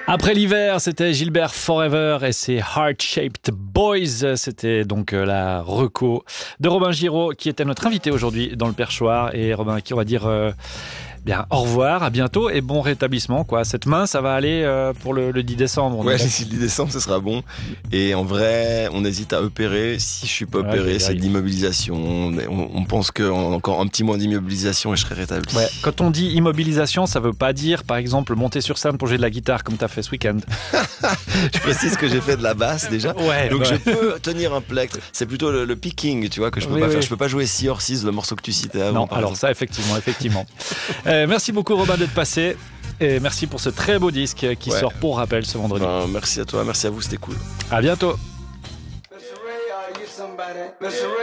Après l'hiver, c'était Gilbert Forever et ses Heart Shaped Boys. C'était donc la reco de Robin Giraud qui était notre invité aujourd'hui dans le Perchoir. Et Robin, qui on va dire bien au revoir, à bientôt et bon rétablissement, quoi. Cette main, ça va aller pour le 10 décembre. Ouais, le 10 décembre, ce sera bon. Et en vrai, on hésite à opérer. Si je suis pas opéré, c'est de l'immobilisation. On pense qu'encore un petit mois d'immobilisation et je serai rétabli. Ouais. Quand on dit immobilisation, ça veut pas dire, par exemple, monter sur scène pour jouer de la guitare comme t'as fait ce week-end. Je précise que j'ai fait de la basse déjà. Ouais, donc ouais. je peux tenir un plectre. C'est plutôt le picking, tu vois, que je peux pas faire. Je peux pas jouer 6 hors 6, le morceau que tu citais avant. Non, alors ça, effectivement. Merci beaucoup, Robin, d'être passé. Et merci pour ce très beau disque qui sort pour rappel ce vendredi. Merci à toi, merci à vous, c'était cool. À bientôt.